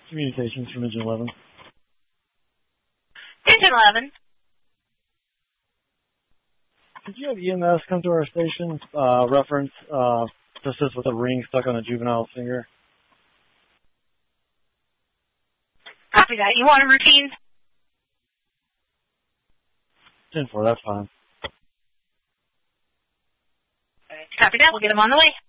Communications from Engine 11. Engine 11. Did you have EMS come to our station, reference, just this with a ring stuck on a juvenile's finger? Copy that. You want a routine? 10-4, that's fine. Copy that. We'll get him on the way.